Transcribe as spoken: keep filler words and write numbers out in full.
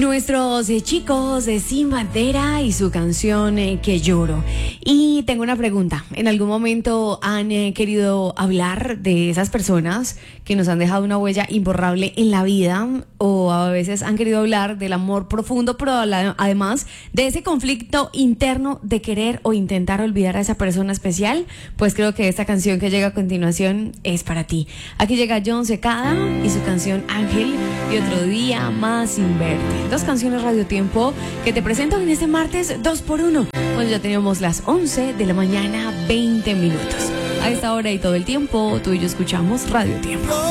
Nuestros eh, chicos de Sin Bandera y su canción eh, Que Lloro. Y tengo una pregunta. ¿En algún momento han eh, querido hablar de esas personas que nos han dejado una huella imborrable en la vida? O a veces han querido hablar del amor profundo, pero la, además de ese conflicto interno de querer o intentar olvidar a esa persona especial. Pues creo que esta canción que llega a continuación es para ti. Aquí llega Jon Secada y su canción Ángel y Otro Día Más Sin Verte. Dos canciones Radio Tiempo que te presento en este martes dos por uno, cuando ya tenemos las once de la mañana, veinte minutos. A esta hora y todo el tiempo, tú y yo escuchamos Radio Tiempo.